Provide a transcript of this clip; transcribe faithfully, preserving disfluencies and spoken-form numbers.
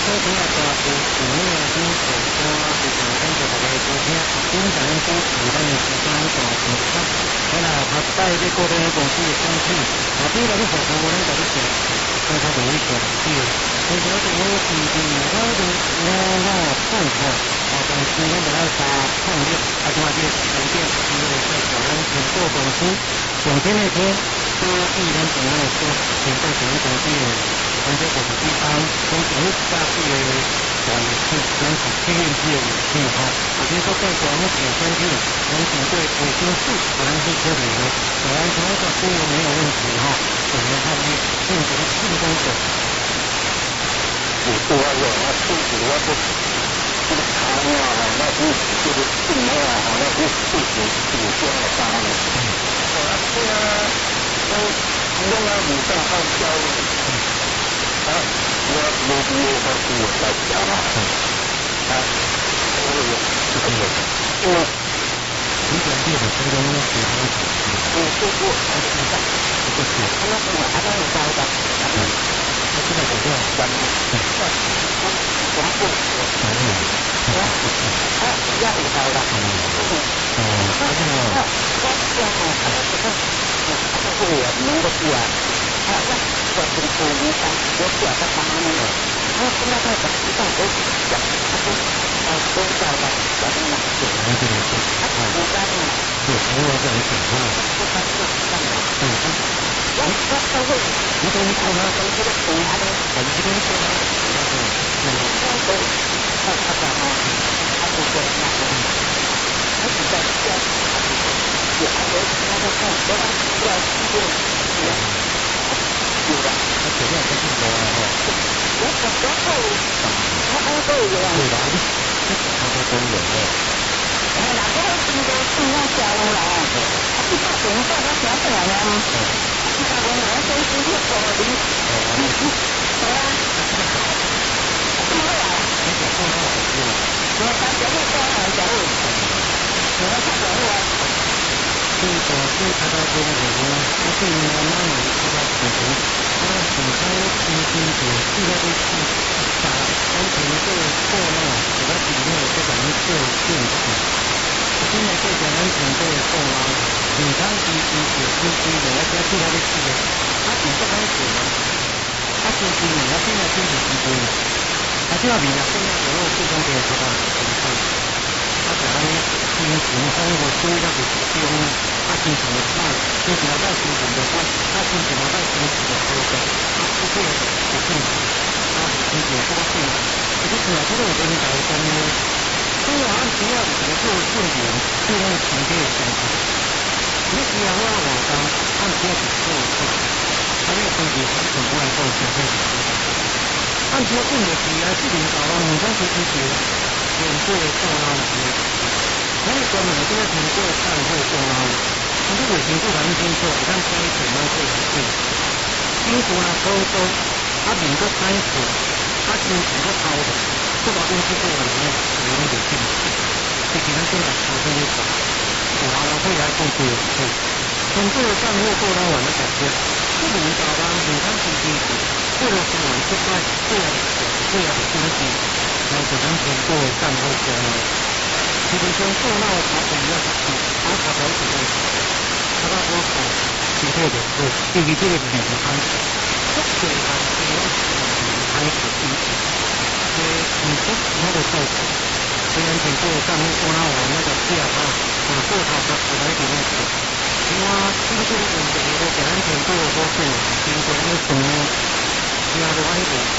小听啊，大部有咩啊，先做歌啊，就常常就大家多听，经常都有咱的时间大时间。咱啊，学带这个人公司的东西，啊，比如你服务，咱就去做，咱才容易做事。所以说，这个是是我的我我看法，啊，但是咱就要加创业，啊，另外这个时间点，因为在小人合作公司，上天那天都必然怎样说，合作小人公司的。咱这五十地方，从整个大地的呃是整体天然资源的情况，也就是说在咱们本身就能针对五星数可能是这里的，当然从这个资源没有问题哈，我们看呢进行进攻者。 你说有那自己我是这个长啊，那是就是进来啊，那是自己自己做的啥呢？我这个都弄了五上号交了。啊，我我我我是我在讲啊，啊，我有这个我，我你讲这个这个东西， 我做过，我知道，这个是，他那是我还没有招的， 他现在怎么样？ 我我我不我可以， 我啊要有招的， 哦，他这个， 我我这样啊，这个我这个我能够做啊。啊，我我这个我我我做的啥呢？我现在在找一道我讲，他说啊，都找到找到了， 对，对对对， 啊，我家呢， 对，我这样讲话， 我他这个干嘛？ 对， 我我他会， 你等于说呢， 我这个从他的本身说呢， 我都他他干嘛？他不会那个，他只在教，我还有那个看，我要我要去做，有的。 他前面不是说哈， 我我我会，我还会有啊。 对吧？他说都有的。 哎，那个是那个是那小屋了啊，他不怕等一下他想起来了吗？他说我男生是一口的，嗯嗯，好啊，怎么了？我他小路过来小路，我要看小路啊。 所以说，对他的这个人呢，他对于妈妈呢，他的父亲，他很高亲亲的，对他的去把安全这个错呢，给他里面这种做进去。现在这个安全这个错呢，你看其实也是对的，而且对他的企业，他挺不开始的，他其实你要现在自己提供，他就要比较现在所有最终给他的情况。他可能进行生活中的这种，他进行了那进行了在进行的话，他进行了在进行的时候，他不会不进行，他进行多进行。也就是说，这个我跟你讲说呢，这个按需要你的做重点，就用情绪相处。你只要让我当按需要去做做，他那个东西他很多人都是会去做。按说重点是来自领导啊，你当时自己。演对重要的事，所以说每个评估上会重要的。如果评估完清楚，让开始呢会很对。清楚了沟通，他整个开始，他是整个高的，这把公司做完了，有一点进步。这其他现在讨论一下，我完了会来控制有对。从这个上面做到完的感觉，这个领导呢，你看自己，或者是我这块这样的这样的东西。然后可能经过战后中呢，其实说做到他怎样的事，他他了解的，他到多少，其实的是对于这个领域开始，这个他主要是领域开始第一，所以你说其他的效果，虽然经过战后做到我那个第二趴，我做好的我来点问题，另外这个这个问题我给安全做的多是经过那什么，第二个外部。